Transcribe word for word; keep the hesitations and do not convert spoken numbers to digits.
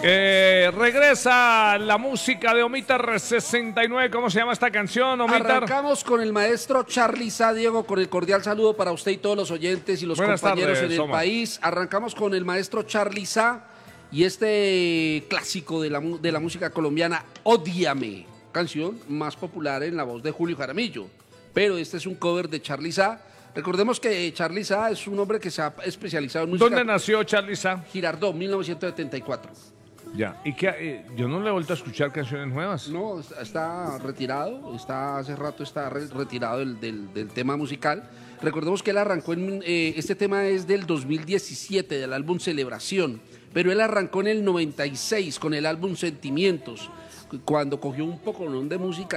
Eh, regresa la música de Omitar sesenta y nueve. ¿Cómo se llama esta canción, Omitar? Arrancamos con el maestro Charly Sa, Diego, con el cordial saludo para usted y todos los oyentes y los Buenas compañeros tardes, en el Omar. país. Arrancamos con el maestro Charly Sa y este clásico de la, de la música colombiana, Ódiame, canción más popular en la voz de Julio Jaramillo. Pero este es un cover de Charly Sa. Recordemos que Charly Sa es un hombre que se ha especializado en música. ¿Dónde nació Charly Sa? Girardot, mil novecientos setenta y cuatro. Ya, y que eh, yo no le he vuelto a escuchar canciones nuevas. No, está retirado, está hace rato está re retirado del, del, del tema musical. Recordemos que él arrancó en, eh, este tema es del dos mil diecisiete, del álbum Celebración, pero él arrancó en el noventa y seis con el álbum Sentimientos, cuando cogió un poco de música